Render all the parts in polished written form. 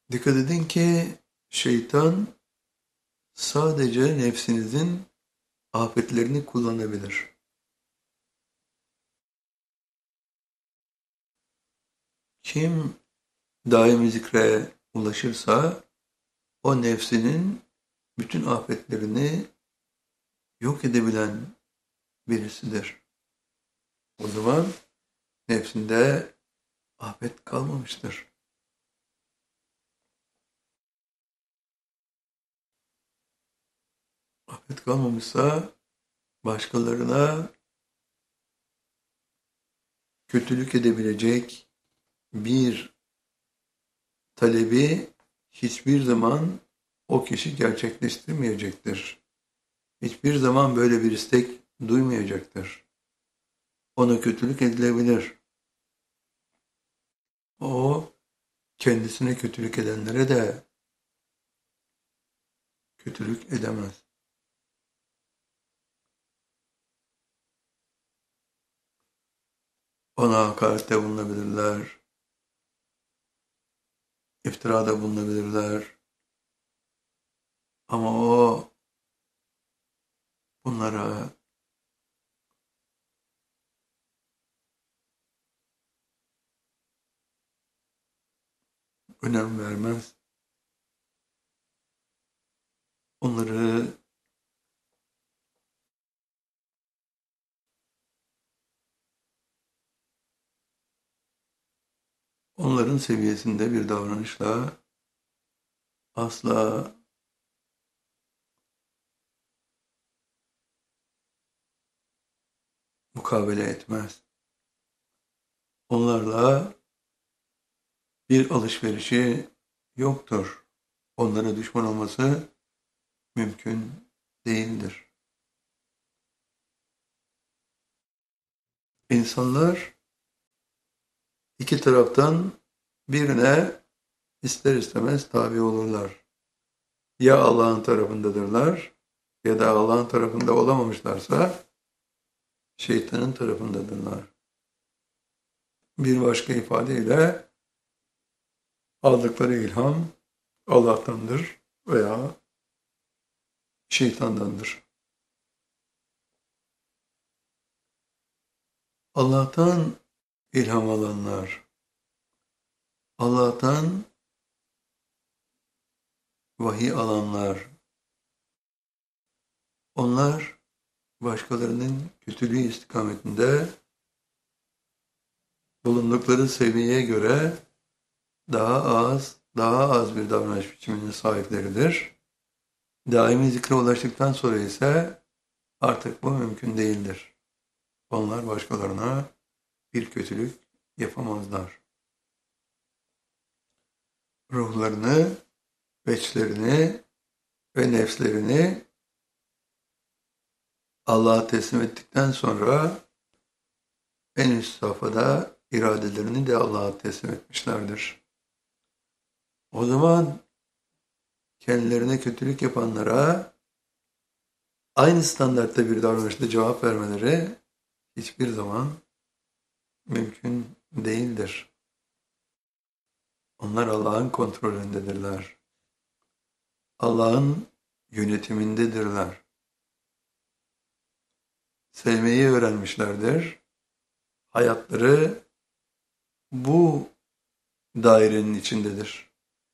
Dikkat edin ki şeytan sadece nefsinizin afetlerini kullanabilir. Kim daimi zikre ulaşırsa o nefsinin bütün afetlerini yok edebilen birisidir. O zaman nefsinde afet kalmamıştır. Afet kalmamışsa başkalarına kötülük edebilecek bir talebi hiçbir zaman o kişi gerçekleştirmeyecektir. Hiçbir zaman böyle bir istek duymayacaktır. Ona kötülük edilebilir. O kendisine kötülük edenlere de kötülük edemez. Ona hakarette bulunabilirler, iftirada bulunabilirler. Ama o bunlara önem vermez. Onları onların seviyesinde bir davranışla asla mukabele etmez. Onlarla bir alışverişi yoktur. Onlara düşman olması mümkün değildir. İnsanlar iki taraftan birine ister istemez tabi olurlar. Ya Allah'ın tarafındadırlar ya da Allah'ın tarafında olamamışlarsa şeytanın tarafındadırlar. Bir başka ifadeyle aldıkları ilham Allah'tandır veya şeytandandır. Allah'tan ilham alanlar, Allah'tan vahiy alanlar, onlar başkalarının kötülüğü istikametinde bulundukları seviyeye göre daha az bir davranış biçiminin sahipleridir. Daimi zikre ulaştıktan sonra ise artık bu mümkün değildir. Onlar başkalarına bir kötülük yapamazlar. Ruhlarını, veçlerini ve nefslerini Allah'a teslim ettikten sonra en üst safhada iradelerini de Allah'a teslim etmişlerdir. O zaman kendilerine kötülük yapanlara aynı standartta bir davranışla cevap vermeleri hiçbir zaman mümkün değildir. Onlar Allah'ın kontrolündedirler. Allah'ın yönetimindedirler. Sevmeyi öğrenmişlerdir. Hayatları bu dairenin içindedir.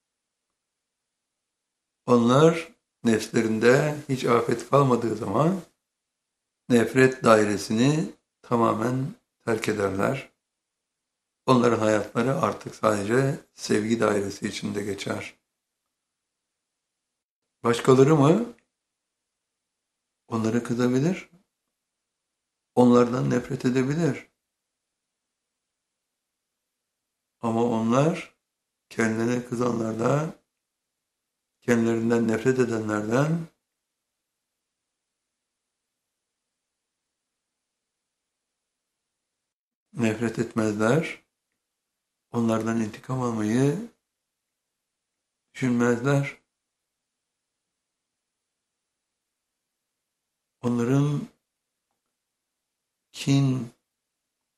Onlar nefslerinde hiç afet kalmadığı zaman nefret dairesini tamamen terk ederler. Onların hayatları artık sadece sevgi dairesi içinde geçer. Başkaları mı? Onları kızabilir, onlardan nefret edebilir. Ama onlar kendilerine kızanlardan, kendilerinden nefret edenlerden nefret etmezler. Onlardan intikam almayı düşünmezler. Onların kin,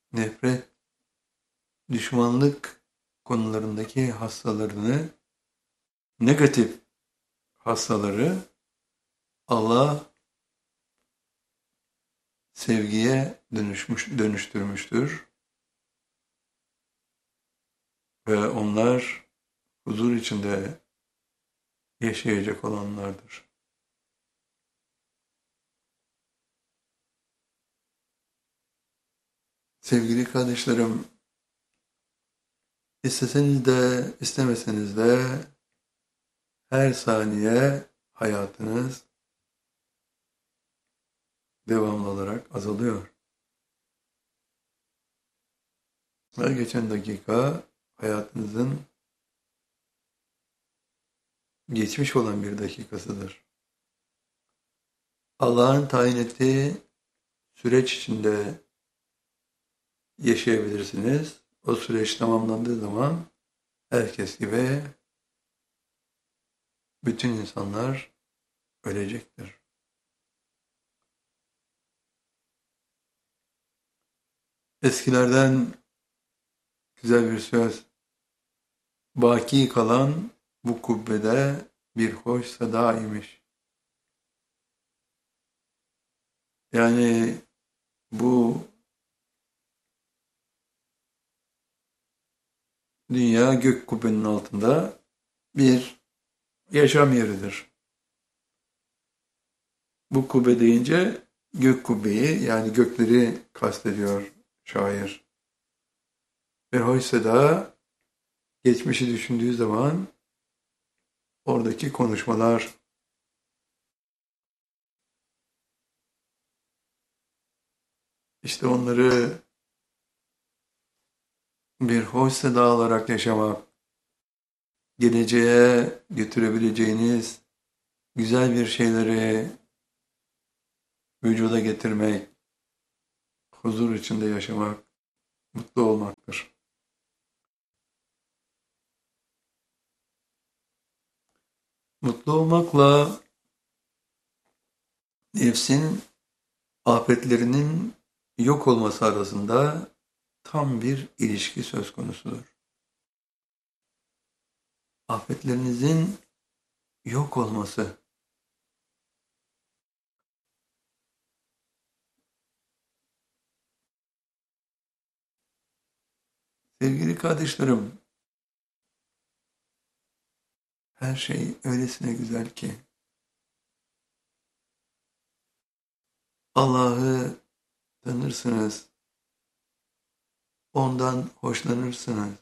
nefret, düşmanlık konularındaki hastalarını Negatif hastaları Allah sevgiye dönüştürmüştür ve onlar huzur içinde yaşayacak olanlardır. Sevgili kardeşlerim, isteseniz de istemeseniz de her saniye hayatınız devamlı olarak azalıyor. Her geçen dakika hayatınızın geçmiş olan bir dakikasıdır. Allah'ın tayin ettiği süreç içinde yaşayabilirsiniz. O süreç tamamlandığı zaman herkes gibi bütün insanlar ölecektir. Eskilerden güzel bir söz. Baki kalan bu kubbede bir hoş seda imiş. Yani bu dünya gök kubbenin altında bir yaşam yeridir. Bu kubbe deyince gök kubbeyi yani gökleri kastediyor şair. Bir hoş seda geçmişi düşündüğü zaman oradaki konuşmalar işte onları bir hoş seda olarak yaşamak, geleceğe götürebileceğiniz güzel bir şeyleri vücuda getirmek, huzur içinde yaşamak, mutlu olmaktır. Mutlu olmakla nefsin afetlerinin yok olması arasında tam bir ilişki söz konusudur. Afetlerinizin yok olması. Sevgili kardeşlerim, her şey öylesine güzel ki Allah'ı tanırsınız, ondan hoşlanırsınız,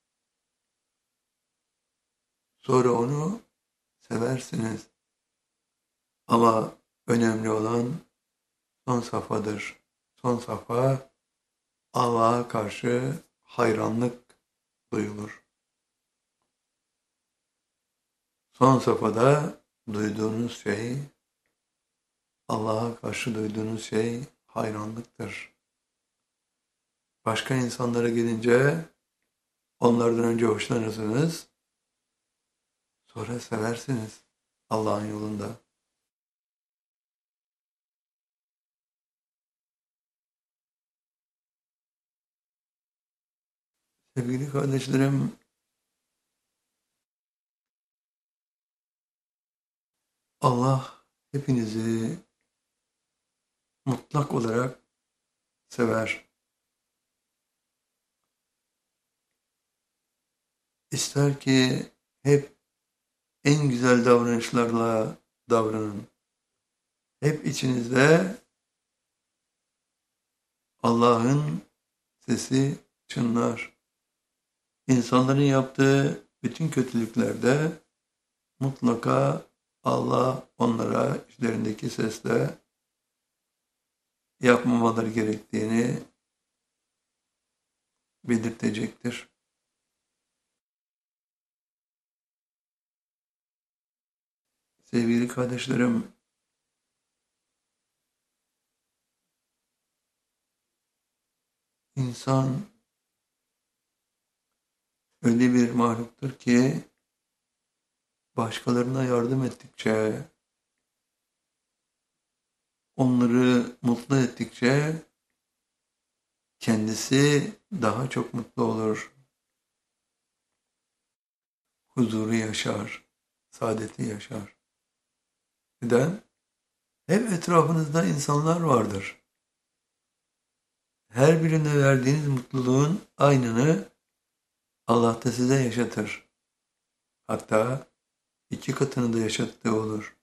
sonra onu seversiniz. Ama önemli olan son safhadır. Son safha Allah'a karşı hayranlık duyulur. Son safhada duyduğunuz şey, Allah'a karşı duyduğunuz şey hayranlıktır. Başka insanlara gelince onlardan önce hoşlanırsınız, sonra seversiniz Allah'ın yolunda. Sevgili kardeşlerim, Allah hepinizi mutlak olarak sever. İster ki hep en güzel davranışlarla davranın. Hep içinizde Allah'ın sesi çınlar. İnsanların yaptığı bütün kötülüklerde mutlaka Allah onlara içlerindeki sesle yapmamaları gerektiğini belirtecektir. Sevgili kardeşlerim, insan öyle bir mahluktur ki başkalarına yardım ettikçe, onları mutlu ettikçe kendisi daha çok mutlu olur, huzuru yaşar. saadeti yaşar. Neden? Hep etrafınızda insanlar vardır. Her birine verdiğiniz mutluluğun aynını Allah da size yaşatır. Hatta 2 katını da yaşattığı olur.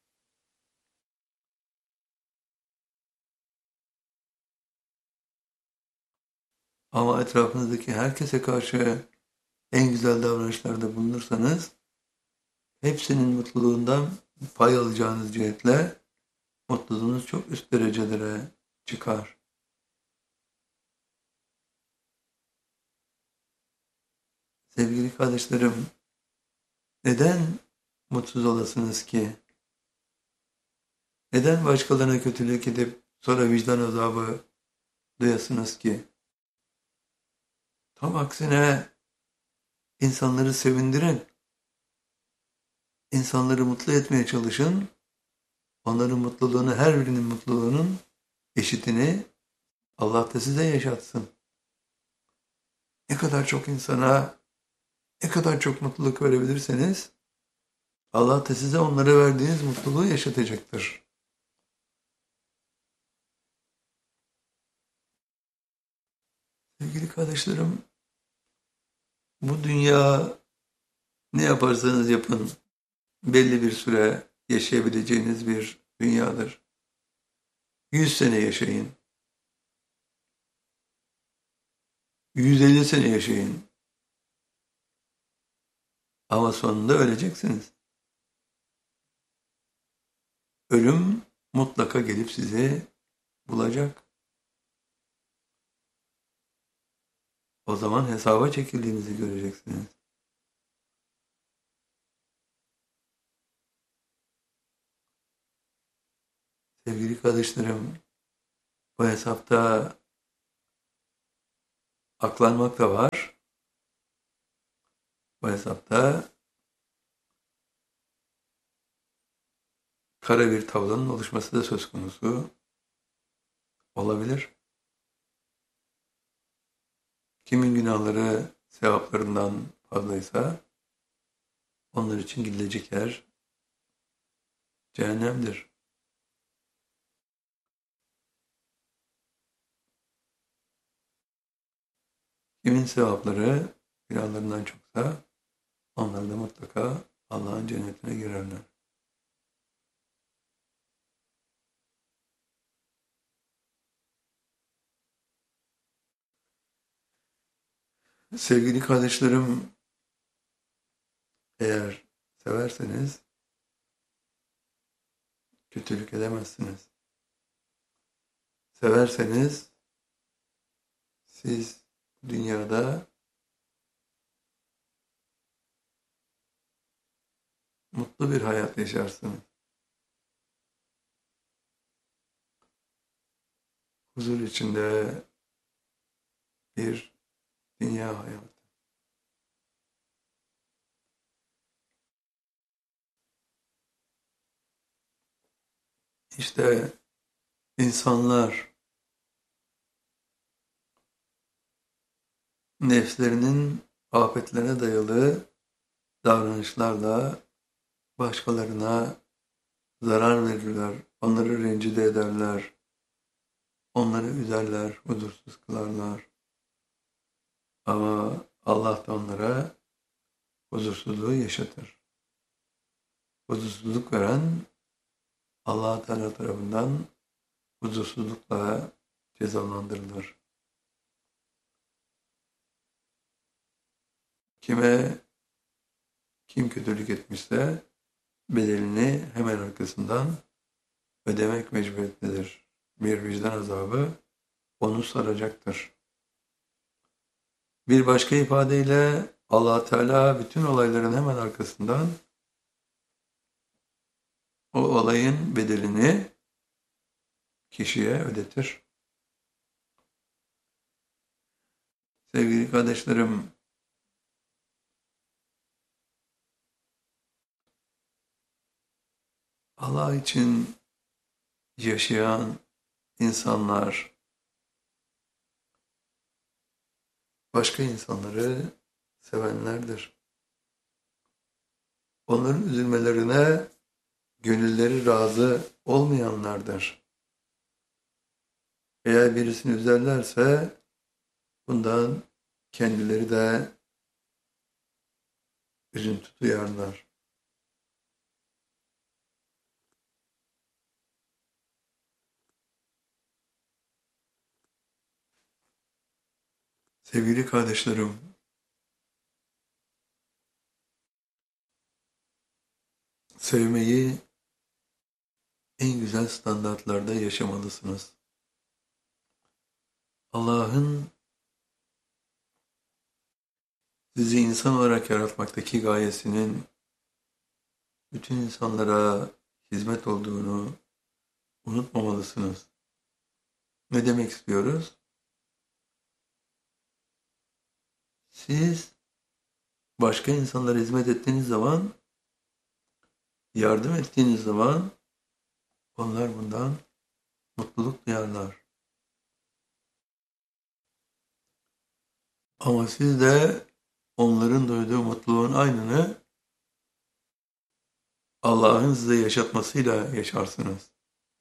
Ama etrafınızdaki herkese karşı en güzel davranışlarda bulunursanız, hepsinin mutluluğundan pay alacağınız cihetle mutluluğunuz çok üst derecelere çıkar. Sevgili kardeşlerim, neden mutsuz olasınız ki? Neden başkalarına kötülük edip sonra vicdan azabı duyasınız ki? Tam aksine insanları sevindirin, insanları mutlu etmeye çalışın, onların mutluluğunu, her birinin mutluluğunun eşitini Allah da size yaşatsın. Ne kadar çok insana, ne kadar çok mutluluk verebilirseniz, Allah da size onlara verdiğiniz mutluluğu yaşatacaktır. Sevgili kardeşlerim, bu dünya ne yaparsanız yapın, belli bir süre yaşayabileceğiniz bir dünyadır. 100 sene yaşayın, 150 sene yaşayın, ama sonunda öleceksiniz. Ölüm mutlaka gelip sizi bulacak. O zaman hesaba çekildiğinizi göreceksiniz. Sevgili kardeşlerim, bu hesapta aklanmak da var. Bu hesapta kara bir tablonun oluşması da söz konusu olabilir. Kimin günahları sevaplarından fazlaysa onlar için gidilecek yer cehennemdir. Kimin sevapları günahlarından çoksa onlar da mutlaka Allah'ın cennetine girerler. Sevgili kardeşlerim, eğer severseniz kötülük edemezsiniz. Severseniz siz dünyada mutlu bir hayat yaşarsınız. Huzur içinde bir dünya hayatı. İşte insanlar nefslerinin afetlerine dayalı davranışlarla başkalarına zarar verirler, onları rencide ederler, onları üzerler, huzursuz kılarlar. Ama Allah da onlara huzursuzluğu yaşatır. Huzursuzluk veren Allah Teala tarafından huzursuzlukla cezalandırılır. Kim kötülük etmişse bedelini hemen arkasından ödemek mecburiyetindedir. Bir vicdan azabı onu saracaktır. Bir başka ifadeyle Allah Teala bütün olayların hemen arkasından o olayın bedelini kişiye ödetir. Sevgili kardeşlerim, Allah için yaşayan insanlar başka insanları sevenlerdir. onların üzülmelerine gönülleri razı olmayanlardır. Eğer birisini üzerlerse bundan kendileri de üzüntü duyarlar. Sevgili kardeşlerim, sevmeyi en güzel standartlarda yaşamalısınız. Allah'ın sizi insan olarak yaratmaktaki gayesinin bütün insanlara hizmet olduğunu unutmamalısınız. Ne demek istiyoruz? Siz başka insanlara hizmet ettiğiniz zaman, yardım ettiğiniz zaman onlar bundan mutluluk duyarlar. Ama siz de onların duyduğu mutluluğun aynını Allah'ın size yaşatmasıyla yaşarsınız.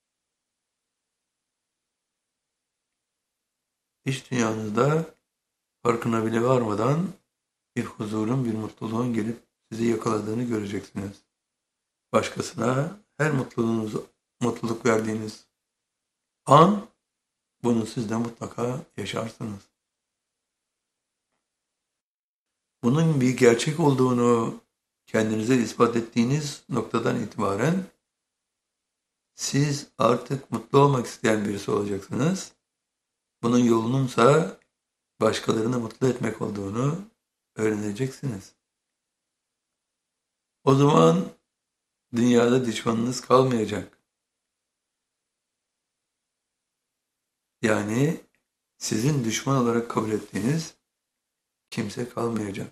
İç dünyanızda farkına bile varmadan bir huzurun, bir mutluluğun gelip sizi yakaladığını göreceksiniz. Başkasına her mutluluk verdiğiniz an bunu siz de mutlaka yaşarsınız. Bunun bir gerçek olduğunu kendinize ispat ettiğiniz noktadan itibaren siz artık mutlu olmak isteyen birisi olacaksınız. Bunun yolununsa başkalarını mutlu etmek olduğunu öğreneceksiniz. O zaman dünyada düşmanınız kalmayacak. Yani sizin düşman olarak kabul ettiğiniz kimse kalmayacak.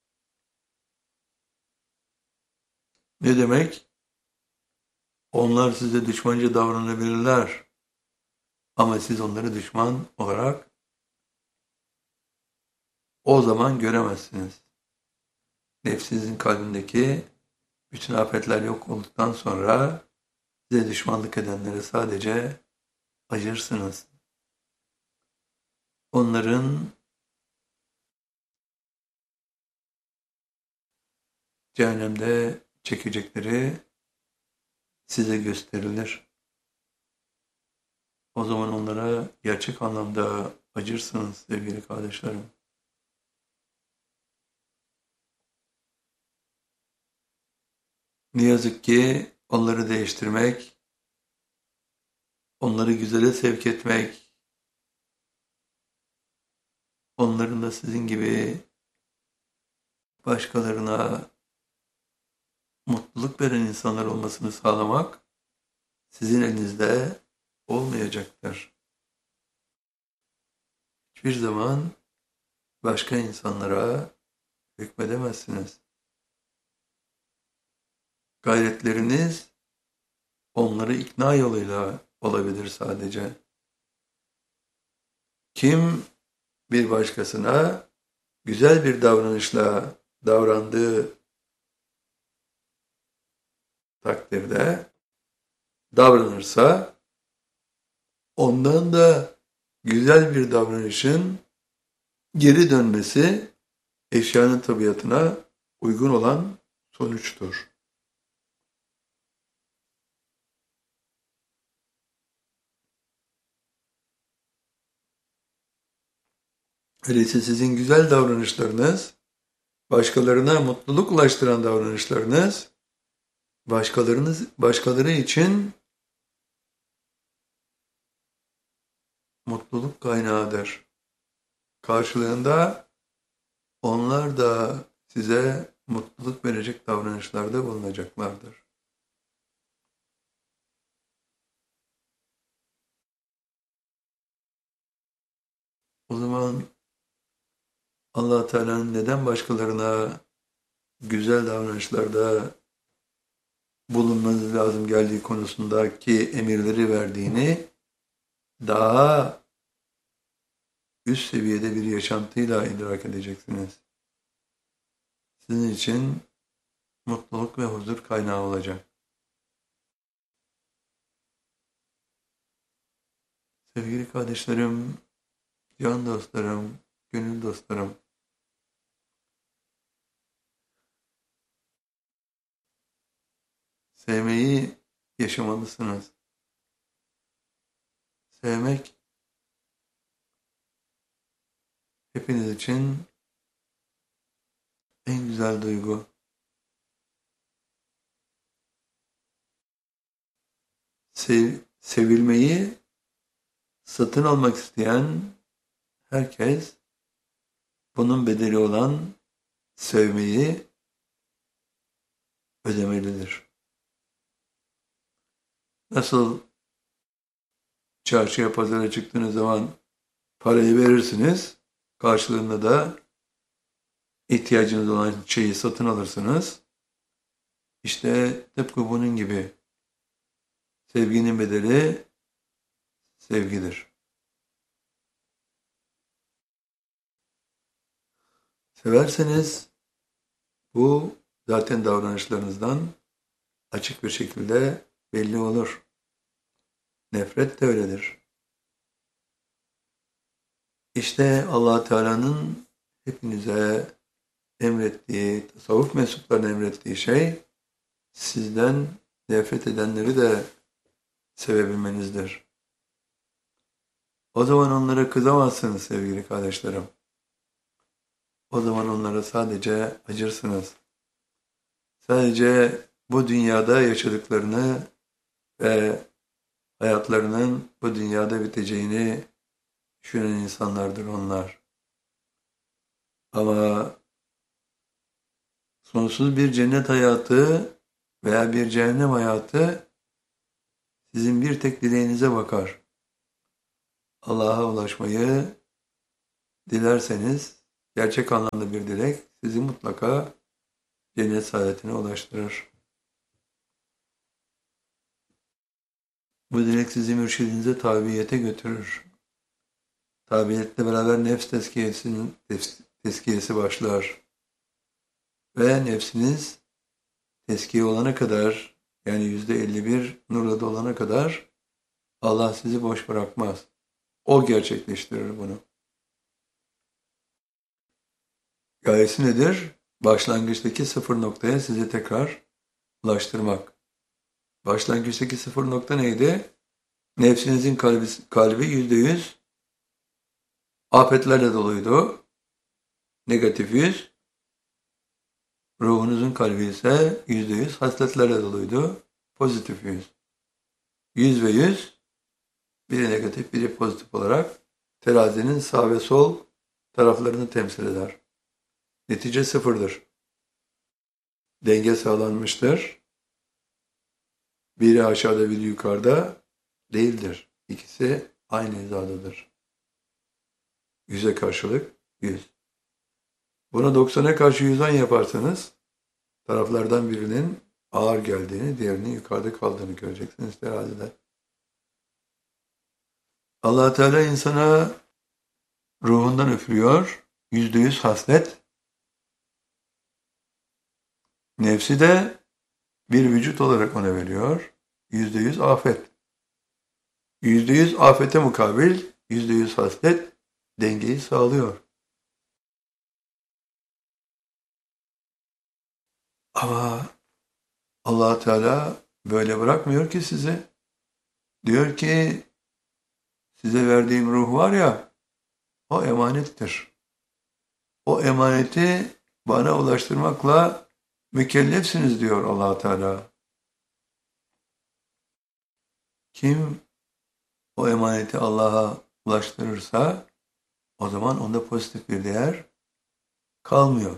Ne demek? Onlar size düşmanca davranabilirler. Ama siz onları düşman olarak o zaman göremezsiniz. Nefsinizin kalbindeki bütün afetler yok olduktan sonra size düşmanlık edenlere sadece acırsınız. Onların cehennemde çekecekleri size gösterilir. O zaman onlara gerçek anlamda acırsınız sevgili kardeşlerim. Ne yazık ki onları değiştirmek, onları güzele sevk etmek, onların da sizin gibi başkalarına mutluluk veren insanlar olmasını sağlamak sizin elinizde olmayacaktır. Hiçbir zaman başka insanlara hükmedemezsiniz. Gayretleriniz onları ikna yoluyla olabilir sadece. Kim bir başkasına güzel bir davranışla davrandığı takdirde davranırsa ondan da güzel bir davranışın geri dönmesi eşyanın tabiatına uygun olan sonuçtur. Öyleyse sizin güzel davranışlarınız, başkalarına mutluluk ulaştıran davranışlarınız, başkaları için mutluluk kaynağıdır. Karşılığında onlar da size mutluluk verecek davranışlarda bulunacaklardır. O zaman Allah Teala'nın neden başkalarına güzel davranışlarda bulunmanız lazım geldiği konusundaki emirleri verdiğini daha üst seviyede bir yaşantıyla idrak edeceksiniz. Sizin için mutluluk ve huzur kaynağı olacak. Sevgili kardeşlerim, can dostlarım, gönül dostlarım, sevmeyi yaşamalısınız. Sevmek hepiniz için en güzel duygu. Sevilmeyi satın almak isteyen herkes bunun bedeli olan sevmeyi ödemelidir. Nasıl çarşıya pazara çıktığınız zaman parayı verirsiniz, karşılığında da ihtiyacınız olan şeyi satın alırsınız. İşte tıpkı bunun gibi sevginin bedeli sevgidir. Severseniz bu zaten davranışlarınızdan açık bir şekilde belli olur. Nefret de öyledir. İşte Allah Teala'nın hepinize emrettiği, tasavvuf mensuplarına emrettiği şey sizden nefret edenleri de sevebilmenizdir. O zaman onlara kızamazsınız sevgili kardeşlerim. O zaman onlara sadece acırsınız. Sadece bu dünyada yaşadıklarını ve hayatlarının bu dünyada biteceğini düşünen insanlardır onlar. Ama sonsuz bir cennet hayatı veya bir cehennem hayatı sizin bir tek dileğinize bakar. Allah'a ulaşmayı dilerseniz gerçek anlamda bir dilek sizi mutlaka cennet saadetine ulaştırır. Bu dilek sizi mürşidinize tabiyete götürür. Tabiyetle beraber nefs tezkiyesi başlar. Ve nefsiniz teskiye olana kadar, yani %51 nurla dolana kadar Allah sizi boş bırakmaz. O gerçekleştirir bunu. Gayesi nedir? Başlangıçtaki sıfır noktaya sizi tekrar ulaştırmak. Başlangıçtaki sıfır nokta neydi? Nefsinizin kalbi %100 afetlerle doluydu. Negatif 100. Ruhunuzun kalbi ise %100 hasletlerle doluydu. Pozitif 100. 100 ve 100, biri negatif, biri pozitif olarak terazinin sağ ve sol taraflarını temsil eder. Netice sıfırdır. Denge sağlanmıştır. Biri aşağıda, biri yukarıda değildir. İkisi aynı hizadadır. 100'e karşılık 100. Bunu 90'a karşı 110 yaparsanız taraflardan birinin ağır geldiğini, diğerinin yukarıda kaldığını göreceksiniz terazide. Allah Teala insana ruhundan üflüyor. %100 haslet. Nefsi de bir vücut olarak ona veriyor. %100 afet. %100 afete mukabil %100 haslet dengeyi sağlıyor. Ama Allah Teala böyle bırakmıyor ki sizi. Diyor ki size verdiğim ruh var ya, o emanettir. O emaneti bana ulaştırmakla mükellefsiniz diyor Allah Teala. Kim o emaneti Allah'a ulaştırırsa o zaman onda pozitif bir değer kalmıyor.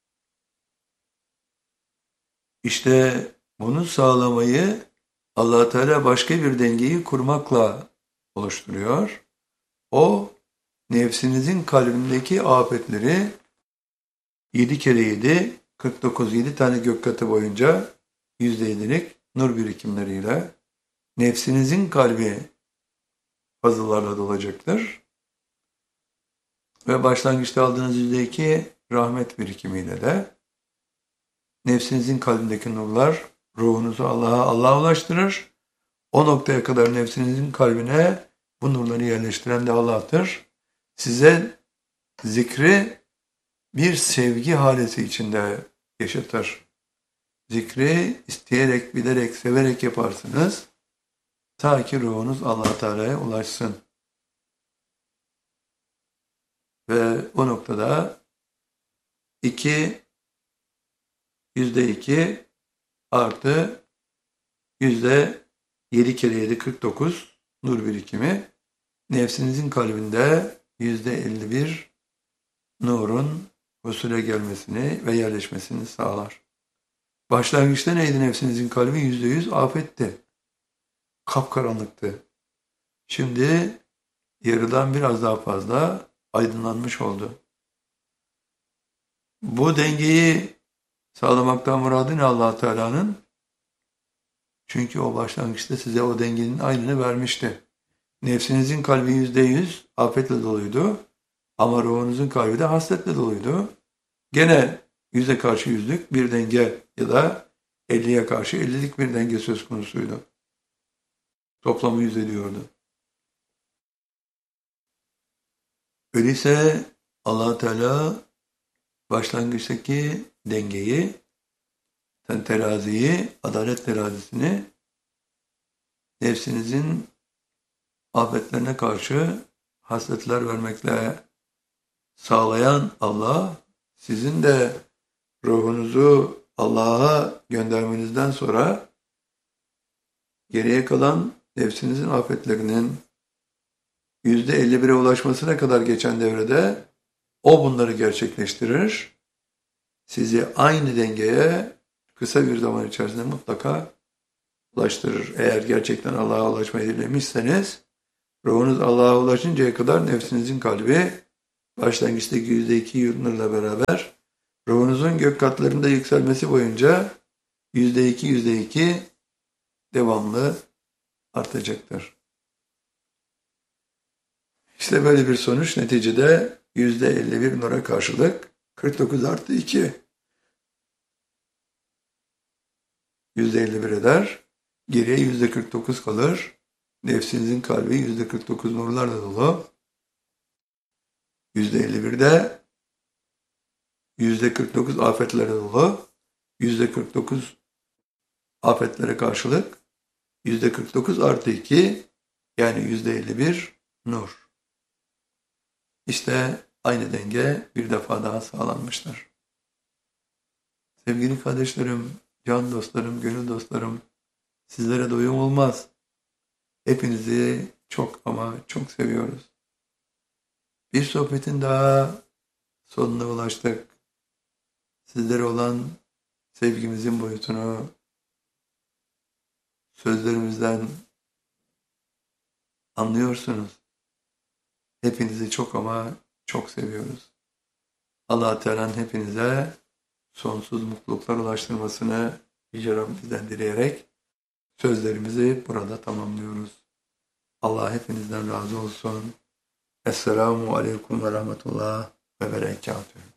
İşte bunu sağlamayı Allah Teala başka bir dengeyi kurmakla oluşturuyor. O nefsinizin kalbindeki afetleri 7 kere 7, 49, 7 tane gök katı boyunca %7'lik nur birikimleriyle nefsinizin kalbi fazlalarla dolacaktır. Ve başlangıçta aldığınız %2 rahmet birikimiyle de nefsinizin kalbindeki nurlar ruhunuzu Allah'a ulaştırır. O noktaya kadar nefsinizin kalbine bu nurları yerleştiren de Allah'tır. Size zikri bir sevgi halesi içinde yaşatır. Zikri isteyerek, bilerek, severek yaparsınız. Ta ki ruhunuz Allah Teala'ya ulaşsın. Ve o noktada %2 artı %7 kere 7 49 nur birikimi nefsinizin kalbinde %51 nurun husule gelmesini ve yerleşmesini sağlar. Başlangıçta neydi nefsinizin kalbi? %100 afetti. Kapkaranlıktı. Şimdi yarıdan biraz daha fazla aydınlanmış oldu. Bu dengeyi sağlamaktan muradı ne Allah Teala'nın? Çünkü o başlangıçta size o dengenin aynını vermişti. Nefsinizin kalbi %100 afetle doluydu. Ama ruhunuzun kalbi de hasretle doluydu. Gene 100'e karşı 100'lük bir denge ya da 50'ye karşı 50'lik bir denge söz konusuydu. Toplamı 100 ediyordu. Öyleyse Allah Teala başlangıçtaki dengeyi, teraziyi, adalet terazisini nefsinizin afetlerine karşı hasletler vermekle sağlayan Allah, sizin de ruhunuzu Allah'a göndermenizden sonra geriye kalan nefsinizin afetlerinin %51'e ulaşmasına kadar geçen devrede o bunları gerçekleştirir. Sizi aynı dengeye kısa bir zaman içerisinde mutlaka ulaştırır. Eğer gerçekten Allah'a ulaşmayı dilemişseniz, ruhunuz Allah'a ulaşıncaya kadar nefsinizin kalbi başlangıçtaki %2 nurla beraber ruhunuzun gök katlarında yükselmesi boyunca %2 devamlı artacaktır. İşte böyle bir sonuç neticede %51 nura karşılık 49 artı 2 %51 eder. Geriye %49 kalır. Nefsinizin kalbi %49 nurlarla dolu. %51'de %49 afetlere dolu. %49 afetlere karşılık %49 artı 2 yani %51 nur. İşte aynı denge bir defa daha sağlanmıştır. Sevgili kardeşlerim, can dostlarım, gönül dostlarım, sizlere doyum olmaz. Hepinizi çok ama çok seviyoruz. Bir sohbetin daha sonuna ulaştık. Sizlere olan sevgimizin boyutunu sözlerimizden anlıyorsunuz. Hepinizi çok ama çok seviyoruz. Allah Teala'nın hepinize sonsuz mutluluklar ulaştırmasını Yüce Rabbimizden dileyerek sözlerimizi burada tamamlıyoruz. Allah hepinizden razı olsun. Esselamu Aleyküm ve Rahmetullah ve Berekatuhu.